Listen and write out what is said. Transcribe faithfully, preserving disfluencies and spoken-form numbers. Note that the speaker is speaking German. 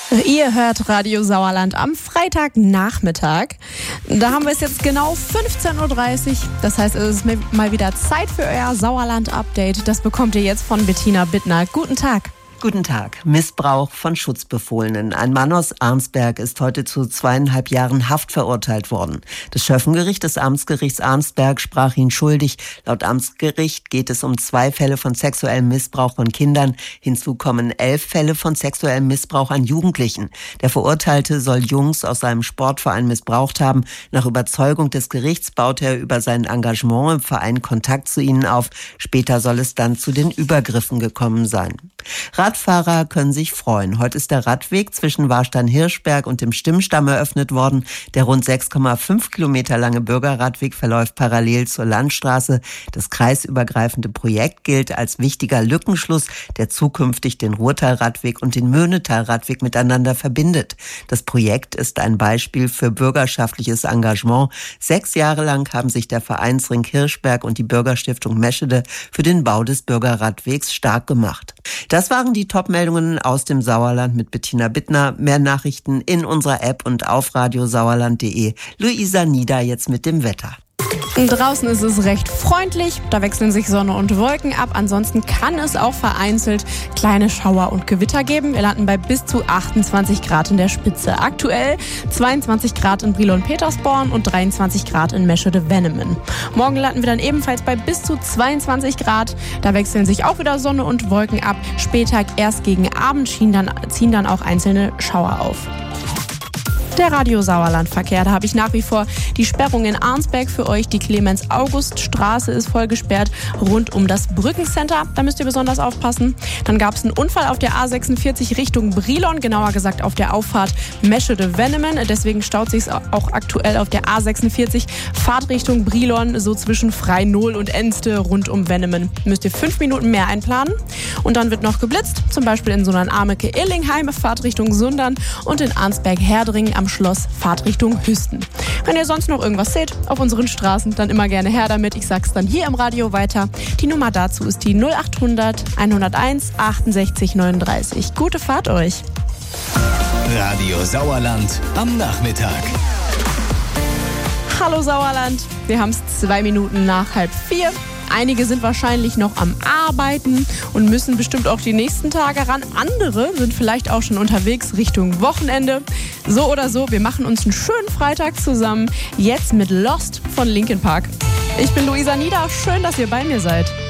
Ihr hört Radio Sauerland am Freitagnachmittag. Da haben wir es jetzt genau fünfzehn Uhr dreißig. Das heißt, es ist mal wieder Zeit für euer Sauerland-Update. Das bekommt ihr jetzt von Bettina Bittner. Guten Tag. Guten Tag. Missbrauch von Schutzbefohlenen. Ein Mann aus Arnsberg ist heute zu zweieinhalb Jahren Haft verurteilt worden. Das Schöffengericht des Amtsgerichts Arnsberg sprach ihn schuldig. Laut Amtsgericht geht es um zwei Fälle von sexuellem Missbrauch von Kindern. Hinzu kommen elf Fälle von sexuellem Missbrauch an Jugendlichen. Der Verurteilte soll Jungs aus seinem Sportverein missbraucht haben. Nach Überzeugung des Gerichts baute er über sein Engagement im Verein Kontakt zu ihnen auf. Später soll es dann zu den Übergriffen gekommen sein. Radfahrer können sich freuen. Heute ist der Radweg zwischen Warstein-Hirschberg und dem Stimmstamm eröffnet worden. Der rund sechs Komma fünf Kilometer lange Bürgerradweg verläuft parallel zur Landstraße. Das kreisübergreifende Projekt gilt als wichtiger Lückenschluss, der zukünftig den Ruhrtal-Radweg und den Möhnetal-Radweg miteinander verbindet. Das Projekt ist ein Beispiel für bürgerschaftliches Engagement. Sechs Jahre lang haben sich der Vereinsring Hirschberg und die Bürgerstiftung Meschede für den Bau des Bürgerradwegs stark gemacht. Das waren die Top-Meldungen aus dem Sauerland mit Bettina Bittner. Mehr Nachrichten in unserer App und auf radiosauerland punkt de. Luisa Nieder jetzt mit dem Wetter. Draußen ist es recht freundlich, da wechseln sich Sonne und Wolken ab. Ansonsten kann es auch vereinzelt kleine Schauer und Gewitter geben. Wir landen bei bis zu achtundzwanzig Grad in der Spitze. Aktuell zweiundzwanzig Grad in Brilon-Petersborn und dreiundzwanzig Grad in Meschede-Wennemen. Morgen landen wir dann ebenfalls bei bis zu zweiundzwanzig Grad. Da wechseln sich auch wieder Sonne und Wolken ab. Später erst gegen Abend ziehen dann, ziehen dann auch einzelne Schauer auf. Der Radio-Sauerland-Verkehr. Da habe ich nach wie vor die Sperrung in Arnsberg für euch. Die Clemens-August-Straße ist voll gesperrt rund um das Brückencenter. Da müsst ihr besonders aufpassen. Dann gab es einen Unfall auf der A sechsundvierzig Richtung Brilon, genauer gesagt auf der Auffahrt Meschede-Wennemen. Deswegen staut sich es auch aktuell auf der A sechsundvierzig Fahrtrichtung Brilon, so zwischen Frei-Null und Enste rund um Wennemen. Müsst ihr fünf Minuten mehr einplanen. Und dann wird noch geblitzt, zum Beispiel in Sundern-Ameke-Illingheim, Fahrtrichtung Sundern und in Arnsberg-Herdringen am Schloss, Fahrtrichtung Hüsten. Wenn ihr sonst noch irgendwas seht auf unseren Straßen, dann immer gerne her damit. Ich sag's dann hier im Radio weiter. Die Nummer dazu ist die null achthundert hunderteins achtundsechzig neununddreißig. Gute Fahrt euch. Radio Sauerland am Nachmittag. Hallo Sauerland, wir haben es zwei Minuten nach halb vier. Einige sind wahrscheinlich noch am Arbeiten und müssen bestimmt auch die nächsten Tage ran. Andere sind vielleicht auch schon unterwegs Richtung Wochenende. So oder so, wir machen uns einen schönen Freitag zusammen. Jetzt mit Lost von Linkin Park. Ich bin Luisa Nieder. Schön, dass ihr bei mir seid.